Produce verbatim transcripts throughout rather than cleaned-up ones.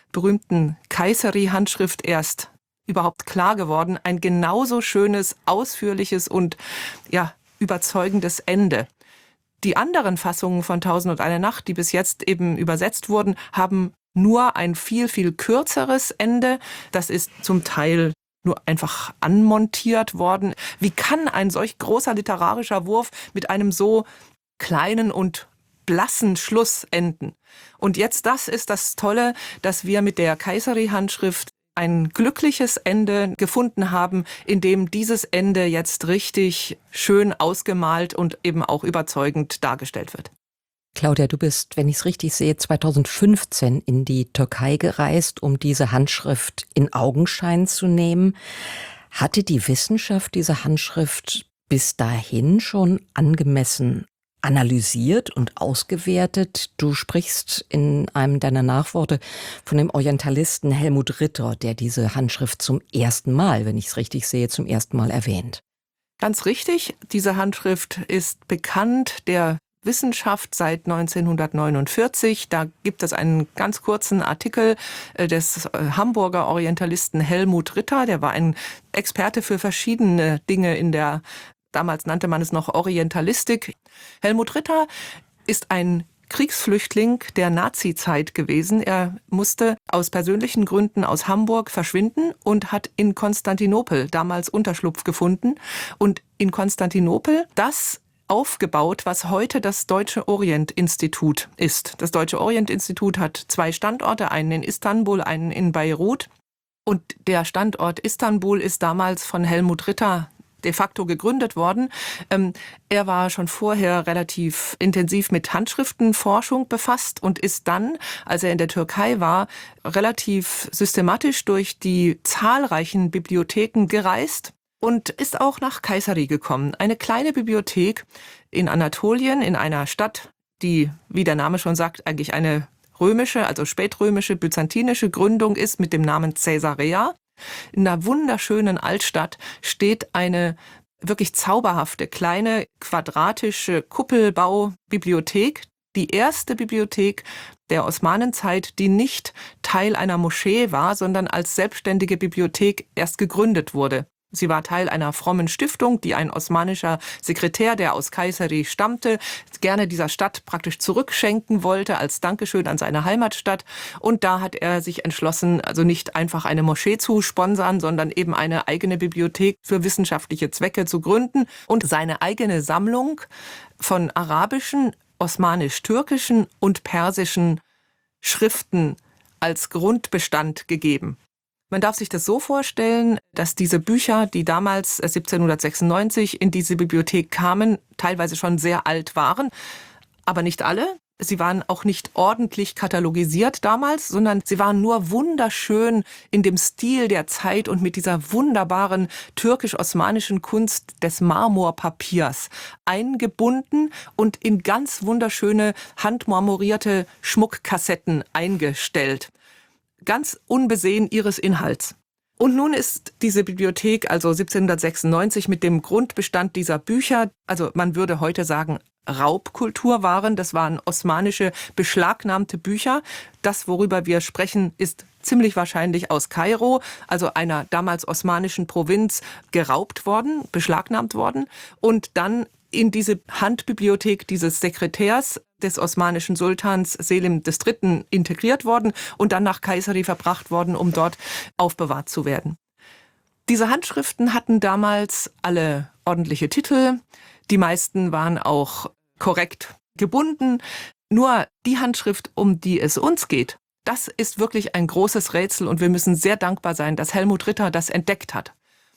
berühmten Kayseri-Handschrift erst überhaupt klar geworden. Ein genauso schönes, ausführliches und ja, überzeugendes Ende. Die anderen Fassungen von Tausend und eine Nacht, die bis jetzt eben übersetzt wurden, haben nur ein viel, viel kürzeres Ende. Das ist zum Teil nur einfach anmontiert worden. Wie kann ein solch großer literarischer Wurf mit einem so kleinen und blassen Schluss enden? Und jetzt, das ist das Tolle, dass wir mit der Kayseri-Handschrift ein glückliches Ende gefunden haben, in dem dieses Ende jetzt richtig schön ausgemalt und eben auch überzeugend dargestellt wird. Claudia, du bist, wenn ich es richtig sehe, zweitausendfünfzehn in die Türkei gereist, um diese Handschrift in Augenschein zu nehmen. Hatte die Wissenschaft diese Handschrift bis dahin schon angemessen analysiert und ausgewertet? Du sprichst in einem deiner Nachworte von dem Orientalisten Helmut Ritter, der diese Handschrift zum ersten Mal, wenn ich es richtig sehe, zum ersten Mal erwähnt. Ganz richtig, diese Handschrift ist bekannt der Wissenschaft seit neunzehnhundertneunundvierzig. Da gibt es einen ganz kurzen Artikel des Hamburger Orientalisten Helmut Ritter. Der war ein Experte für verschiedene Dinge in der, damals nannte man es noch Orientalistik. Helmut Ritter ist ein Kriegsflüchtling der Nazizeit gewesen. Er musste aus persönlichen Gründen aus Hamburg verschwinden und hat in Konstantinopel damals Unterschlupf gefunden. Und in Konstantinopel das aufgebaut, was heute das Deutsche Orient-Institut ist. Das Deutsche Orient-Institut hat zwei Standorte, einen in Istanbul, einen in Beirut. Und der Standort Istanbul ist damals von Helmut Ritter de facto gegründet worden. Ähm, er war schon vorher relativ intensiv mit Handschriftenforschung befasst und ist dann, als er in der Türkei war, relativ systematisch durch die zahlreichen Bibliotheken gereist und ist auch nach Kayseri gekommen. Eine kleine Bibliothek in Anatolien, in einer Stadt, die, wie der Name schon sagt, eigentlich eine römische, also spätrömische, byzantinische Gründung ist mit dem Namen Caesarea. In einer wunderschönen Altstadt steht eine wirklich zauberhafte, kleine, quadratische Kuppelbaubibliothek. Die erste Bibliothek der Osmanenzeit, die nicht Teil einer Moschee war, sondern als selbstständige Bibliothek erst gegründet wurde. Sie war Teil einer frommen Stiftung, die ein osmanischer Sekretär, der aus Kayseri stammte, gerne dieser Stadt praktisch zurückschenken wollte als Dankeschön an seine Heimatstadt. Und da hat er sich entschlossen, also nicht einfach eine Moschee zu sponsern, sondern eben eine eigene Bibliothek für wissenschaftliche Zwecke zu gründen und seine eigene Sammlung von arabischen, osmanisch-türkischen und persischen Schriften als Grundbestand gegeben. Man darf sich das so vorstellen, dass diese Bücher, die damals siebzehnhundertsechsundneunzig in diese Bibliothek kamen, teilweise schon sehr alt waren, aber nicht alle. Sie waren auch nicht ordentlich katalogisiert damals, sondern sie waren nur wunderschön in dem Stil der Zeit und mit dieser wunderbaren türkisch-osmanischen Kunst des Marmorpapiers eingebunden und in ganz wunderschöne handmarmorierte Schmuckkassetten eingestellt. Ganz unbesehen ihres Inhalts. Und nun ist diese Bibliothek, also siebzehnhundertsechsundneunzig, mit dem Grundbestand dieser Bücher, also man würde heute sagen Raubkulturwaren, das waren osmanische beschlagnahmte Bücher. Das, worüber wir sprechen, ist ziemlich wahrscheinlich aus Kairo, also einer damals osmanischen Provinz, geraubt worden, beschlagnahmt worden und dann in diese Handbibliothek dieses Sekretärs des osmanischen Sultans Selim der Dritte. Integriert worden und dann nach Kayseri verbracht worden, um dort aufbewahrt zu werden. Diese Handschriften hatten damals alle ordentliche Titel. Die meisten waren auch korrekt gebunden. Nur die Handschrift, um die es uns geht, das ist wirklich ein großes Rätsel und wir müssen sehr dankbar sein, dass Helmut Ritter das entdeckt hat.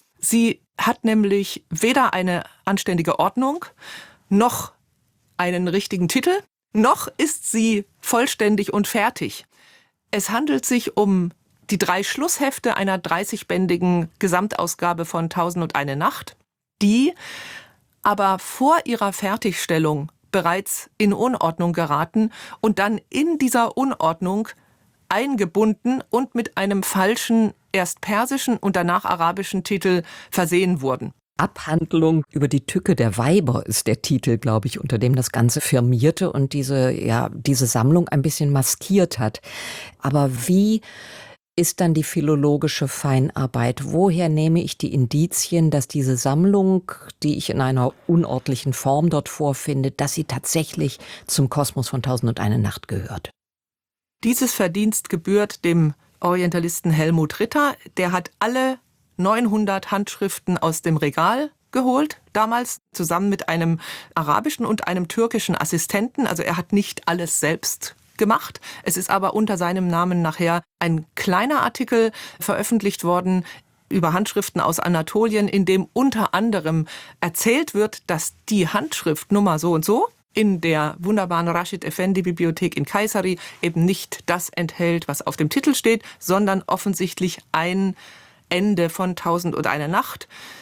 Sie hat nämlich weder eine anständige Ordnung, noch einen richtigen Titel, noch ist sie vollständig und fertig. Es handelt sich um die drei Schlusshefte einer dreißigbändigen Gesamtausgabe von Tausend und eine Nacht, die aber vor ihrer Fertigstellung bereits in Unordnung geraten und dann in dieser Unordnung eingebunden und mit einem falschen, erst persischen und danach arabischen Titel versehen wurden. Abhandlung über die Tücke der Weiber ist der Titel, glaube ich, unter dem das Ganze firmierte und diese, ja, diese Sammlung ein bisschen maskiert hat. Aber wie ist dann die philologische Feinarbeit? Woher nehme ich die Indizien, dass diese Sammlung, die ich in einer unordentlichen Form dort vorfinde, dass sie tatsächlich zum Kosmos von Tausend und eine Nacht gehört? Dieses Verdienst gebührt dem Orientalisten Helmut Ritter. Der hat alle neunhundert Handschriften aus dem Regal geholt, damals zusammen mit einem arabischen und einem türkischen Assistenten. Also er hat nicht alles selbst gemacht. Es ist aber unter seinem Namen nachher ein kleiner Artikel veröffentlicht worden über Handschriften aus Anatolien, in dem unter anderem erzählt wird, dass die Handschrift Nummer so und so in der wunderbaren Rashid Effendi Bibliothek in Kayseri eben nicht das enthält, was auf dem Titel steht, sondern offensichtlich ein Ende von Tausend und eine Nacht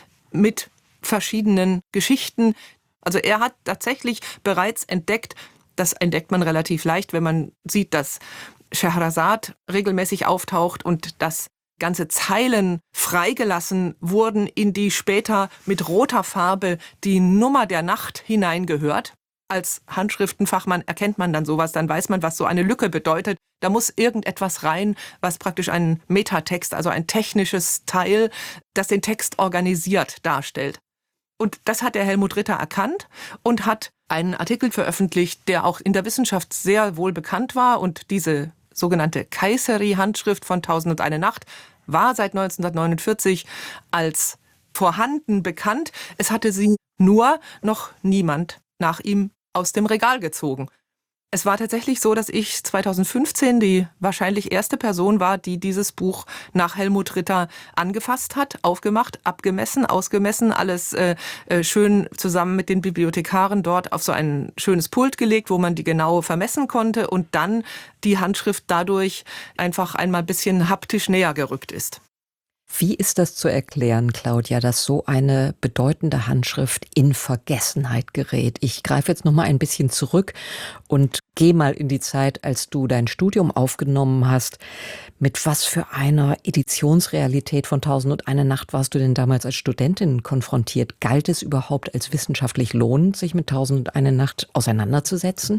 mit verschiedenen Geschichten. Also er hat tatsächlich bereits entdeckt, das entdeckt man relativ leicht, wenn man sieht, dass Scheherazad regelmäßig auftaucht und dass ganze Zeilen freigelassen wurden, in die später mit roter Farbe die Nummer der Nacht hineingehört. Als Handschriftenfachmann erkennt man dann sowas, dann weiß man, was so eine Lücke bedeutet. Da muss irgendetwas rein, was praktisch einen Metatext, also ein technisches Teil, das den Text organisiert, darstellt. Und das hat der Helmut Ritter erkannt und hat einen Artikel veröffentlicht, der auch in der Wissenschaft sehr wohl bekannt war. Und diese sogenannte Kayseri-Handschrift von Tausend und eine Nacht war seit neunzehnhundertneunundvierzig als vorhanden bekannt. Es hatte sie nur noch niemand nach ihm aus dem Regal gezogen. Es war tatsächlich so, dass ich zweitausendfünfzehn die wahrscheinlich erste Person war, die dieses Buch nach Helmut Ritter angefasst hat, aufgemacht, abgemessen, ausgemessen, alles äh, schön zusammen mit den Bibliothekaren dort auf so ein schönes Pult gelegt, wo man die genau vermessen konnte und dann die Handschrift dadurch einfach einmal ein bisschen haptisch näher gerückt ist. Wie ist das zu erklären, Claudia, dass so eine bedeutende Handschrift in Vergessenheit gerät? Ich greife jetzt noch mal ein bisschen zurück und gehe mal in die Zeit, als du dein Studium aufgenommen hast. Mit was für einer Editionsrealität von Tausend und eine Nacht warst du denn damals als Studentin konfrontiert? Galt es überhaupt als wissenschaftlich lohnend, sich mit Tausend und eine Nacht auseinanderzusetzen?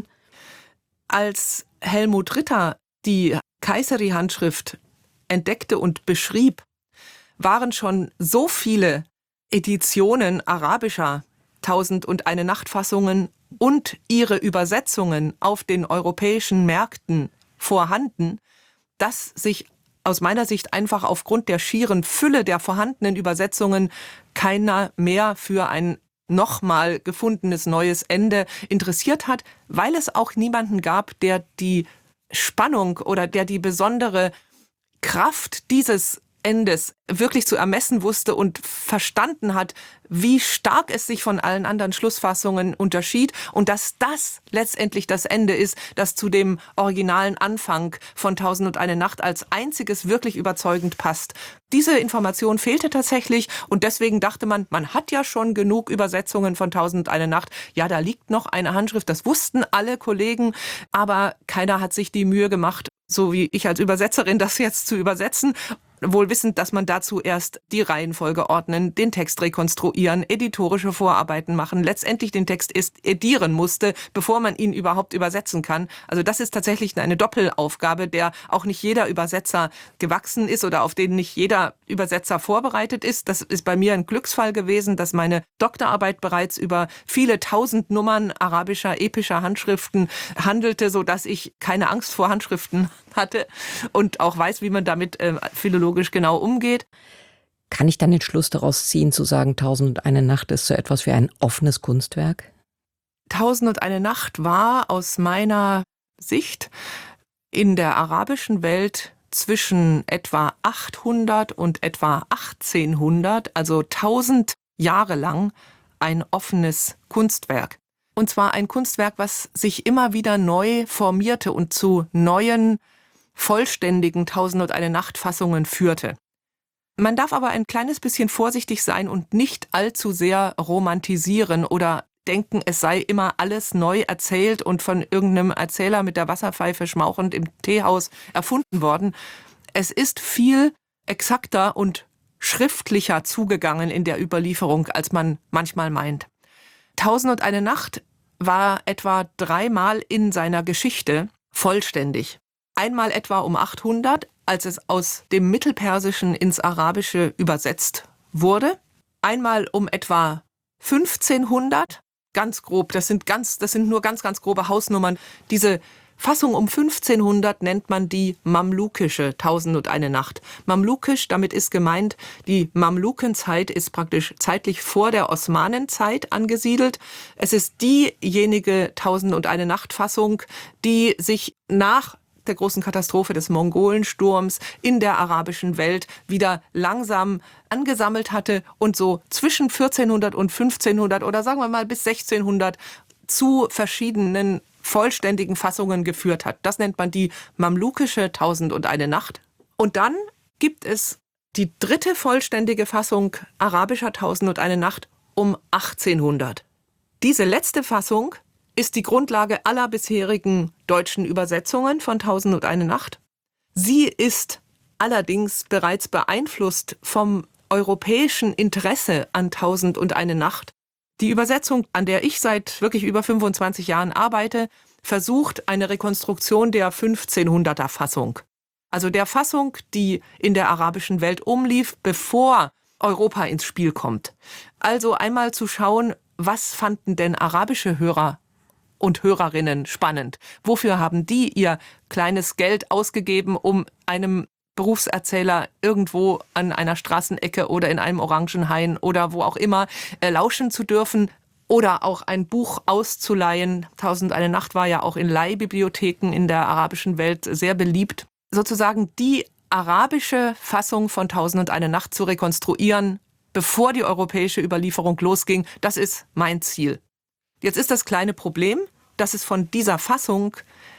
Als Helmut Ritter die Kayseri-Handschrift entdeckte und beschrieb, waren schon so viele Editionen arabischer Tausend und eine Nacht-Fassungen und ihre Übersetzungen auf den europäischen Märkten vorhanden, dass sich aus meiner Sicht einfach aufgrund der schieren Fülle der vorhandenen Übersetzungen keiner mehr für ein nochmal gefundenes neues Ende interessiert hat, weil es auch niemanden gab, der die Spannung oder der die besondere Kraft dieses Endes wirklich zu ermessen wusste und verstanden hat, wie stark es sich von allen anderen Schlussfassungen unterschied und dass das letztendlich das Ende ist, das zu dem originalen Anfang von Tausend und eine Nacht als einziges wirklich überzeugend passt. Diese Information fehlte tatsächlich und deswegen dachte man, man hat ja schon genug Übersetzungen von Tausend und eine Nacht. Ja, da liegt noch eine Handschrift, das wussten alle Kollegen, aber keiner hat sich die Mühe gemacht, so wie ich als Übersetzerin das jetzt zu übersetzen. Wohl wissend, dass man dazu erst die Reihenfolge ordnen, den Text rekonstruieren, editorische Vorarbeiten machen, letztendlich den Text erst edieren musste, bevor man ihn überhaupt übersetzen kann. Also das ist tatsächlich eine Doppelaufgabe, der auch nicht jeder Übersetzer gewachsen ist oder auf den nicht jeder Übersetzer vorbereitet ist. Das ist bei mir ein Glücksfall gewesen, dass meine Doktorarbeit bereits über viele tausend Nummern arabischer, epischer Handschriften handelte, sodass ich keine Angst vor Handschriften hatte und auch weiß, wie man damit äh, philologisch genau umgeht. Kann ich dann den Schluss daraus ziehen, zu sagen, Tausend und eine Nacht ist so etwas wie ein offenes Kunstwerk? Tausend und eine Nacht war aus meiner Sicht in der arabischen Welt zwischen etwa achthundert und etwa achtzehnhundert, also tausend Jahre lang, ein offenes Kunstwerk. Und zwar ein Kunstwerk, was sich immer wieder neu formierte und zu neuen, vollständigen Tausend und eine Nacht-Fassungen führte. Man darf aber ein kleines bisschen vorsichtig sein und nicht allzu sehr romantisieren oder denken, es sei immer alles neu erzählt und von irgendeinem Erzähler mit der Wasserpfeife schmauchend im Teehaus erfunden worden. Es ist viel exakter und schriftlicher zugegangen in der Überlieferung, als man manchmal meint. Tausend und eine Nacht war etwa dreimal in seiner Geschichte vollständig. Einmal etwa um achthundert, als es aus dem Mittelpersischen ins Arabische übersetzt wurde. Einmal um etwa fünfzehnhundert, ganz grob, das sind ganz, das sind nur ganz, ganz grobe Hausnummern. Diese Fassung um fünfzehnhundert nennt man die mamlukische Tausend und eine Nacht. Mamlukisch, damit ist gemeint, die Mamlukenzeit ist praktisch zeitlich vor der Osmanenzeit angesiedelt. Es ist diejenige Tausend und eine Nacht Fassung, die sich nach der großen Katastrophe des Mongolensturms in der arabischen Welt wieder langsam angesammelt hatte und so zwischen vierzehnhundert und fünfzehnhundert oder sagen wir mal bis sechzehnhundert zu verschiedenen vollständigen Fassungen geführt hat. Das nennt man die mamlukische Tausend und eine Nacht. Und dann gibt es die dritte vollständige Fassung arabischer Tausend und eine Nacht um achtzehnhundert. Diese letzte Fassung ist die Grundlage aller bisherigen deutschen Übersetzungen von Tausend und eine Nacht. Sie ist allerdings bereits beeinflusst vom europäischen Interesse an Tausend und eine Nacht. Die Übersetzung, an der ich seit wirklich über fünfundzwanzig Jahren arbeite, versucht eine Rekonstruktion der fünfzehnhunderter Fassung. Also der Fassung, die in der arabischen Welt umlief, bevor Europa ins Spiel kommt. Also einmal zu schauen, was fanden denn arabische Hörer und Hörerinnen spannend? Wofür haben die ihr kleines Geld ausgegeben, um einem Berufserzähler irgendwo an einer Straßenecke oder in einem Orangenhain oder wo auch immer äh, lauschen zu dürfen oder auch ein Buch auszuleihen. Tausend eine Nacht war ja auch in Leihbibliotheken in der arabischen Welt sehr beliebt. Sozusagen die arabische Fassung von Tausend und eine Nacht zu rekonstruieren, bevor die europäische Überlieferung losging, das ist mein Ziel. Jetzt ist das kleine Problem, dass es von dieser Fassung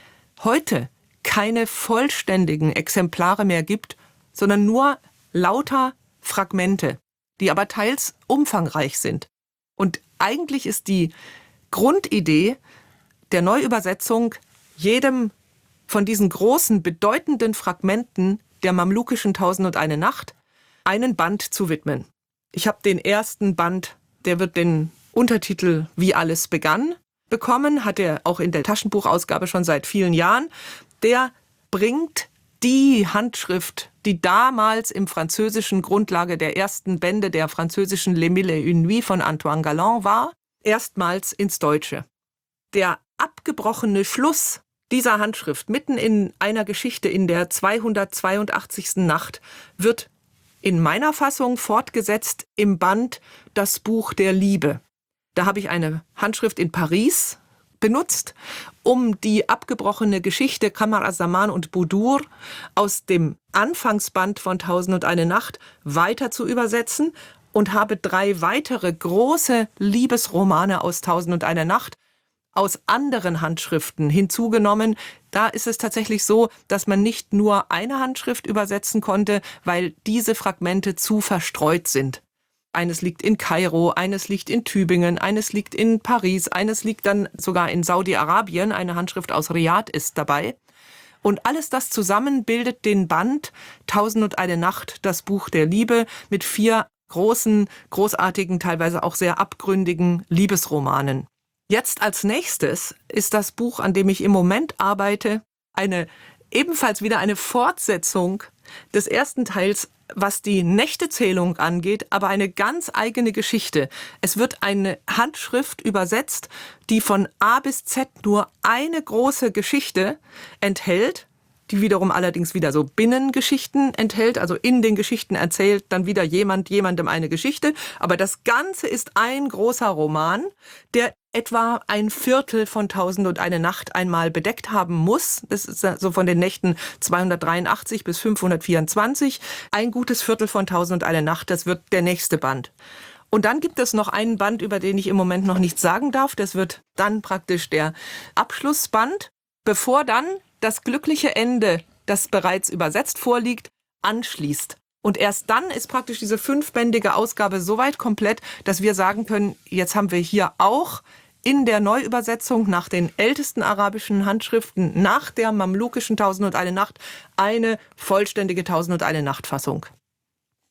heute keine vollständigen Exemplare mehr gibt, sondern nur lauter Fragmente, die aber teils umfangreich sind. Und eigentlich ist die Grundidee der Neuübersetzung, jedem von diesen großen, bedeutenden Fragmenten der mamlukischen Tausend und eine Nacht einen Band zu widmen. Ich habe den ersten Band, der wird den Untertitel Wie alles begann bekommen, hat er auch in der Taschenbuchausgabe schon seit vielen Jahren. Der bringt die Handschrift, die damals im Französischen Grundlage der ersten Bände der französischen Les Mille et une Nuits von Antoine Galland war, erstmals ins Deutsche. Der abgebrochene Schluss dieser Handschrift mitten in einer Geschichte in der zweihundertzweiundachtzigsten Nacht wird in meiner Fassung fortgesetzt im Band Das Buch der Liebe. Da habe ich eine Handschrift in Paris benutzt, um die abgebrochene Geschichte Kamar az-Zaman und Budur aus dem Anfangsband von Tausend und eine Nacht weiter zu übersetzen und habe drei weitere große Liebesromane aus Tausend und eine Nacht aus anderen Handschriften hinzugenommen. Da ist es tatsächlich so, dass man nicht nur eine Handschrift übersetzen konnte, weil diese Fragmente zu verstreut sind. Eines liegt in Kairo, eines liegt in Tübingen, eines liegt in Paris, eines liegt dann sogar in Saudi-Arabien. Eine Handschrift aus Riad ist dabei. Und alles das zusammen bildet den Band Tausend und eine Nacht, das Buch der Liebe, mit vier großen, großartigen, teilweise auch sehr abgründigen Liebesromanen. Jetzt als nächstes ist das Buch, an dem ich im Moment arbeite, eine ebenfalls wieder eine Fortsetzung des ersten Teils, was die Nächtezählung angeht, aber eine ganz eigene Geschichte. Es wird eine Handschrift übersetzt, die von A bis Z nur eine große Geschichte enthält, die wiederum allerdings wieder so Binnengeschichten enthält, also in den Geschichten erzählt dann wieder jemand jemandem eine Geschichte, aber das Ganze ist ein großer Roman, der etwa ein Viertel von Tausend und eine Nacht einmal bedeckt haben muss. Das ist so von den Nächten zweihundertdreiundachtzig bis fünfhundertvierundzwanzig. Ein gutes Viertel von Tausend und eine Nacht, das wird der nächste Band. Und dann gibt es noch einen Band, über den ich im Moment noch nichts sagen darf. Das wird dann praktisch der Abschlussband, bevor dann das glückliche Ende, das bereits übersetzt vorliegt, anschließt. Und erst dann ist praktisch diese fünfbändige Ausgabe so weit komplett, dass wir sagen können, jetzt haben wir hier auch in der Neuübersetzung nach den ältesten arabischen Handschriften, nach der mamlukischen Tausend und eine Nacht, eine vollständige Tausend und eine Nacht Fassung.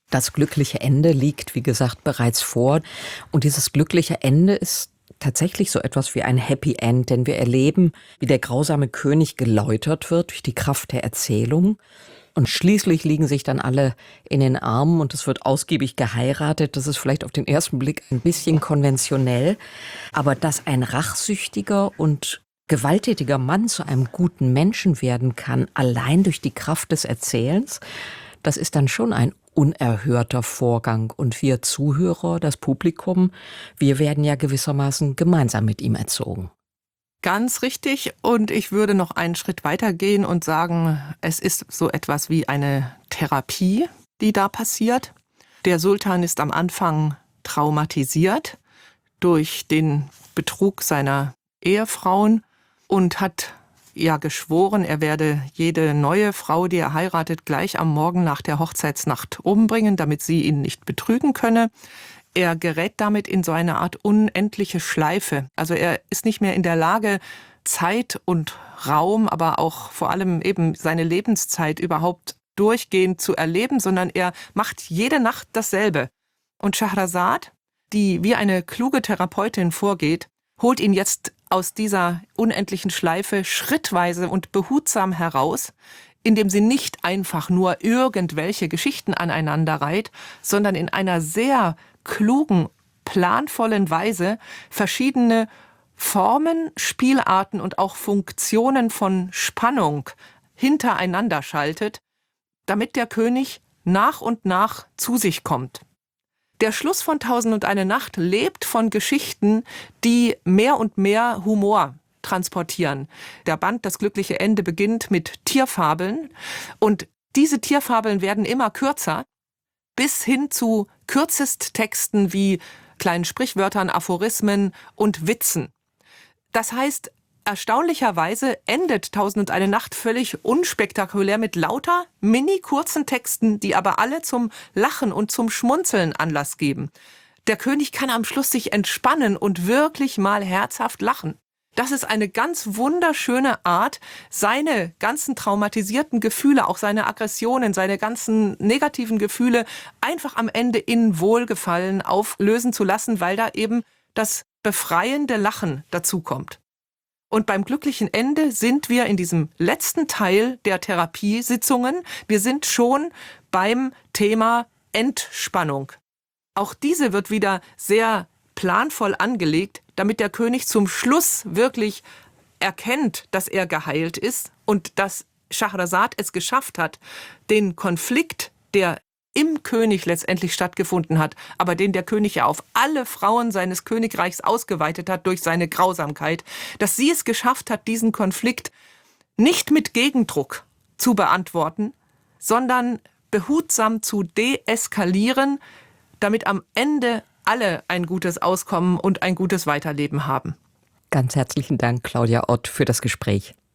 Das glückliche Ende liegt, wie gesagt, bereits vor. Und dieses glückliche Ende ist tatsächlich so etwas wie ein Happy End, denn wir erleben, wie der grausame König geläutert wird durch die Kraft der Erzählung. Und schließlich liegen sich dann alle in den Armen und es wird ausgiebig geheiratet. Das ist vielleicht auf den ersten Blick ein bisschen konventionell. Aber dass ein rachsüchtiger und gewalttätiger Mann zu einem guten Menschen werden kann, allein durch die Kraft des Erzählens, das ist dann schon ein unerhörter Vorgang. Und wir Zuhörer, das Publikum, wir werden ja gewissermaßen gemeinsam mit ihm erzogen. Ganz richtig. Und ich würde noch einen Schritt weiter gehen und sagen, es ist so etwas wie eine Therapie, die da passiert. Der Sultan ist am Anfang traumatisiert durch den Betrug seiner Ehefrauen und hat ja geschworen, er werde jede neue Frau, die er heiratet, gleich am Morgen nach der Hochzeitsnacht umbringen, damit sie ihn nicht betrügen könne. Er gerät damit in so eine Art unendliche Schleife. Also er ist nicht mehr in der Lage, Zeit und Raum, aber auch vor allem eben seine Lebenszeit überhaupt durchgehend zu erleben, sondern er macht jede Nacht dasselbe. Und Schahrazad, die wie eine kluge Therapeutin vorgeht, holt ihn jetzt aus dieser unendlichen Schleife schrittweise und behutsam heraus, indem sie nicht einfach nur irgendwelche Geschichten aneinander reiht, sondern in einer sehr klugen, planvollen Weise verschiedene Formen, Spielarten und auch Funktionen von Spannung hintereinander schaltet, damit der König nach und nach zu sich kommt. Der Schluss von Tausend und eine Nacht lebt von Geschichten, die mehr und mehr Humor transportieren. Der Band Das glückliche Ende beginnt mit Tierfabeln und diese Tierfabeln werden immer kürzer, bis hin zu Kürzesttexten wie kleinen Sprichwörtern, Aphorismen und Witzen. Das heißt, erstaunlicherweise endet Tausend und eine Nacht völlig unspektakulär mit lauter, mini-kurzen Texten, die aber alle zum Lachen und zum Schmunzeln Anlass geben. Der König kann am Schluss sich entspannen und wirklich mal herzhaft lachen. Das ist eine ganz wunderschöne Art, seine ganzen traumatisierten Gefühle, auch seine Aggressionen, seine ganzen negativen Gefühle einfach am Ende in Wohlgefallen auflösen zu lassen, weil da eben das befreiende Lachen dazukommt. Und beim glücklichen Ende sind wir in diesem letzten Teil der Therapiesitzungen. Wir sind schon beim Thema Entspannung. Auch diese wird wieder sehr planvoll angelegt, damit der König zum Schluss wirklich erkennt, dass er geheilt ist und dass Schahrazad es geschafft hat, den Konflikt, der im König letztendlich stattgefunden hat, aber den der König ja auf alle Frauen seines Königreichs ausgeweitet hat durch seine Grausamkeit, dass sie es geschafft hat, diesen Konflikt nicht mit Gegendruck zu beantworten, sondern behutsam zu deeskalieren, damit am Ende alle ein gutes Auskommen und ein gutes Weiterleben haben. Ganz herzlichen Dank, Claudia Ott, für das Gespräch.